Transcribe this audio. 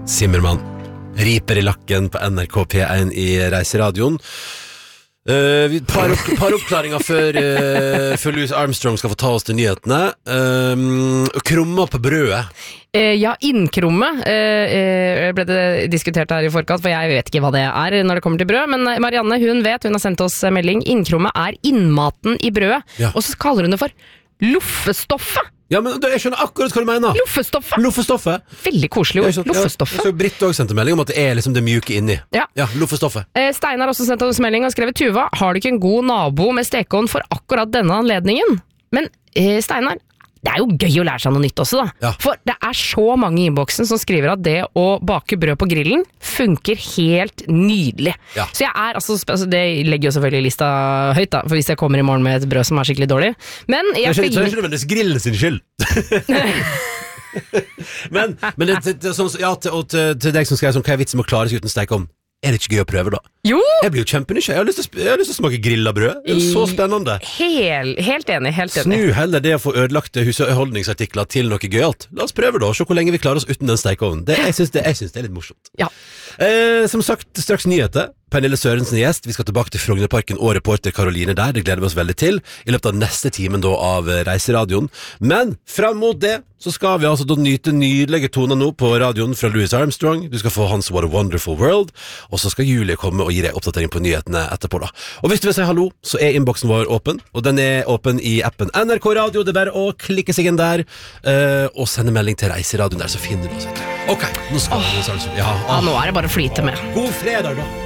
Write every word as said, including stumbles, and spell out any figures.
Zimmermann riper i lakken på N R K P én i Reiseradioen. Uh, et par, opp, par oppklaringer før, uh, før Louis Armstrong skal få ta oss til nyhetene. Uh, krumma på brødet. Uh, ja, innkrumme uh, ble det diskutert her i forkant, for jeg vet ikke hva det er når det kommer til brød, men Marianne, hun vet, hun har sendt oss melding. Innkrumme er innmaten i brødet, ja. Og så kaller hun det for loffestoffet. Ja, men jeg skjønner akkurat hva du mener. Loffestoffet. Loffestoffet. Veldig koselig ord. Loffestoffet. Jeg så Britt også sendte melding om at det er liksom det mjuke inni. Ja. Ja, loffestoffet. Eh, Steinar har også sendt oss melding og skrevet: Tuva, har du ikke en god nabo med stekeovn for akkurat denne anledningen? Men eh, Steinar, det er jo gøy å lære seg noe nytt også da. Ja. For det er så mange i innboksen som skriver at det å bake brød på grillen funker helt nydelig. Ja. Så jeg er, altså, altså, det legger jo selvfølgelig lista høyt da, for hvis jeg kommer i morgen med et brød som er skikkelig dårlig. Men jeg... Så er det ikke nødvendigvis grillen sin skyld. men men det, det, det, sånn, ja, til, og til, til deg som skrev sånn, hva er vitsen med å klare seg uten stekeovn? Er det ikke gøy å prøve da? Jo! Jeg blir jo kjempenysgjerrig. Jeg har lyst til, jeg har lyst til å smake grilla brød. Det er så spennende. Hel, helt enig, helt enig. Snu heller det å få ødelagte husholdningsartikler til noe gøyalt. La oss prøve da, se hvor lenge vi klarer oss uten den stekeovnen. Det, jeg synes det, jeg synes det er litt morsomt. Ja. Eh, som sagt, straks nyheter. Pernille Sørensen gjest. Vi skal tilbake til Frognerparken og reporter Karoline der. Det gleder vi oss veldig til i løpet av neste timen da av Reiseradioen. Men frem mot det så skal vi altså da nyte nydelige toner nå på radioen fra Louis Armstrong. Du skal få hans What a Wonderful World. Og så skal Julie komme og gi deg oppdatering på nyhetene etterpå da. Og hvis du vil si hallo, så er innboksen vår åpen. Og den er åpen i appen N R K Radio. Det er bare å klikke seg inn der uh, og sende melding til Reiseradioen der, så finner du oss. Ok, nå skal vi oh. ja, ja, nå er det bare å flyte med. God fredag da.